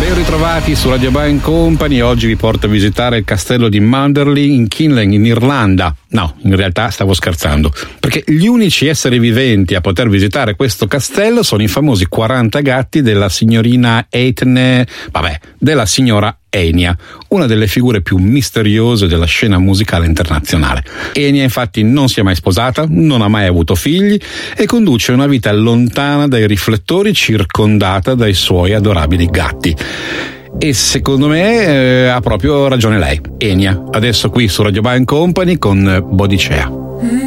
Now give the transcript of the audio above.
Ben ritrovati su Radio Band Company. Oggi vi porto a visitare il castello di Manderley in Kinlan, in Irlanda. No, in realtà stavo scherzando, perché gli unici esseri viventi a poter visitare questo castello sono i famosi 40 gatti della signorina della signora Enya, una delle figure più misteriose della scena musicale internazionale. Enya infatti non si è mai sposata, non ha mai avuto figli e conduce una vita lontana dai riflettori, circondata dai suoi adorabili gatti. E secondo me ha proprio ragione lei, Enya. Adesso qui su Radio Band Company con Bodicea.